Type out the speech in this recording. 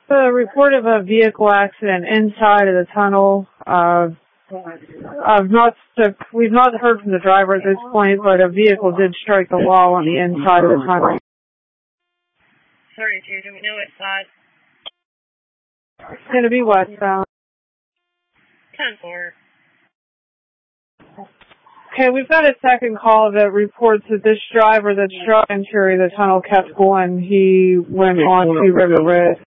The report of a vehicle accident inside of the tunnel. We've not heard from the driver at this point, but a vehicle did strike the wall on the inside of the tunnel. 32, do we know what side? It's going to be westbound. 10-4. Okay, we've got a second call that reports that this driver that's driving through the tunnel kept going. He went on to River Ridge.